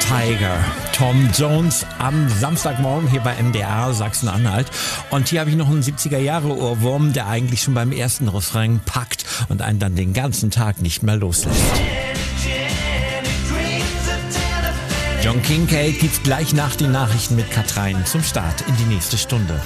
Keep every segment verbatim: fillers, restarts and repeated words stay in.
Tiger. Tom Jones am Samstagmorgen hier bei M D R Sachsen-Anhalt. Und hier habe ich noch einen siebziger-Jahre-Ohrwurm, der eigentlich schon beim ersten Refrain packt und einen dann den ganzen Tag nicht mehr loslässt. John Kincaid gibt's gleich nach den Nachrichten mit Katrein zum Start in die nächste Stunde.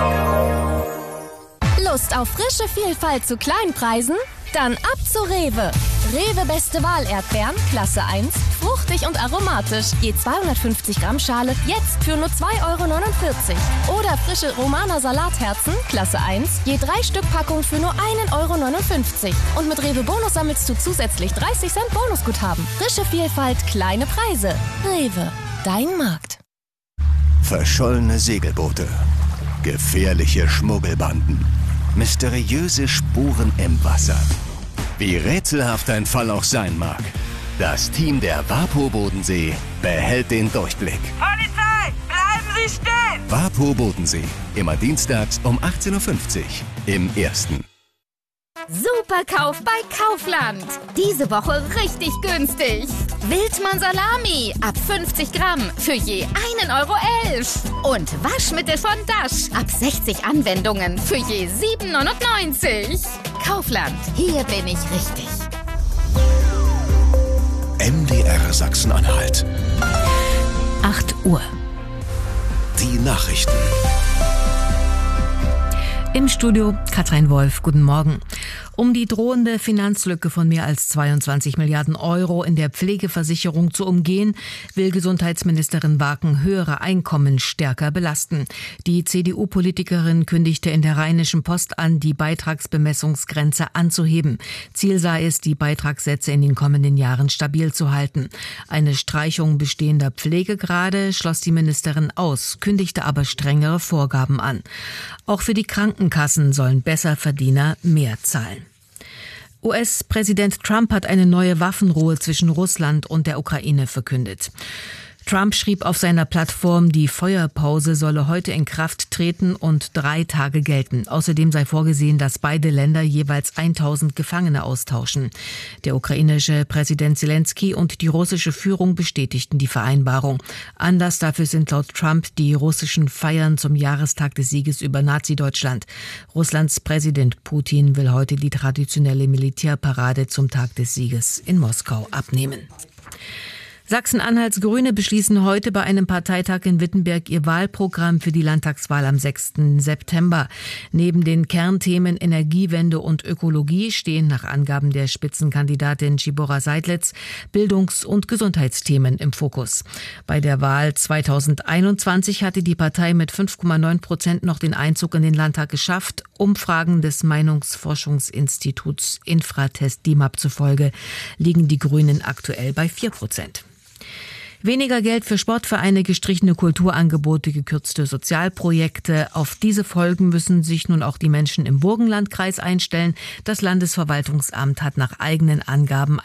Lust auf frische Vielfalt zu Kleinpreisen? Dann ab zu Rewe. Rewe Beste Wahl Erdbeeren, Klasse eins, fruchtig und aromatisch. Je zweihundertfünfzig Gramm Schale, jetzt für nur zwei Euro neunundvierzig. Oder frische Romaner Salatherzen, Klasse eins, je drei Stück Packung für nur ein Euro neunundfünfzig. Und mit Rewe Bonus sammelst du zusätzlich dreißig Cent Bonusguthaben. Frische Vielfalt, kleine Preise. Rewe, dein Markt. Verschollene Segelboote, gefährliche Schmuggelbanden, mysteriöse Spuren im Wasser. Wie rätselhaft ein Fall auch sein mag, das Team der WaPo Bodensee behält den Durchblick. Polizei, bleiben Sie stehen! WaPo Bodensee, immer dienstags um achtzehn Uhr fünfzig im Ersten. Superkauf bei Kaufland. Diese Woche richtig günstig. Wildmann Salami ab fünfzig Gramm für je ein Euro elf. Und Waschmittel von Dash ab sechzig Anwendungen für je sieben neunundneunzig. Kaufland, hier bin ich richtig. M D R Sachsen-Anhalt. acht Uhr. Die Nachrichten. Im Studio Katrein Wolf, guten Morgen. Um die drohende Finanzlücke von mehr als zweiundzwanzig Milliarden Euro in der Pflegeversicherung zu umgehen, will Gesundheitsministerin Waken höhere Einkommen stärker belasten. Die C D U-Politikerin kündigte in der Rheinischen Post an, die Beitragsbemessungsgrenze anzuheben. Ziel sei es, die Beitragssätze in den kommenden Jahren stabil zu halten. Eine Streichung bestehender Pflegegrade schloss die Ministerin aus, kündigte aber strengere Vorgaben an. Auch für die Krankenkassen sollen Besserverdiener mehr zahlen. U S-Präsident Trump hat eine neue Waffenruhe zwischen Russland und der Ukraine verkündet. Trump schrieb auf seiner Plattform, die Feuerpause solle heute in Kraft treten und drei Tage gelten. Außerdem sei vorgesehen, dass beide Länder jeweils tausend Gefangene austauschen. Der ukrainische Präsident Zelensky und die russische Führung bestätigten die Vereinbarung. Anlass dafür sind laut Trump die russischen Feiern zum Jahrestag des Sieges über Nazi-Deutschland. Russlands Präsident Putin will heute die traditionelle Militärparade zum Tag des Sieges in Moskau abnehmen. Sachsen-Anhalts Grüne beschließen heute bei einem Parteitag in Wittenberg ihr Wahlprogramm für die Landtagswahl am sechsten September. Neben den Kernthemen Energiewende und Ökologie stehen nach Angaben der Spitzenkandidatin Tschibora Seidlitz Bildungs- und Gesundheitsthemen im Fokus. Bei der Wahl zweitausendeinundzwanzig hatte die Partei mit fünf Komma neun Prozent noch den Einzug in den Landtag geschafft. Umfragen des Meinungsforschungsinstituts Infratest D I M A P zufolge liegen die Grünen aktuell bei vier Prozent. Weniger Geld für Sportvereine, gestrichene Kulturangebote, gekürzte Sozialprojekte. Auf diese Folgen müssen sich nun auch die Menschen im Burgenlandkreis einstellen. Das Landesverwaltungsamt hat nach eigenen Angaben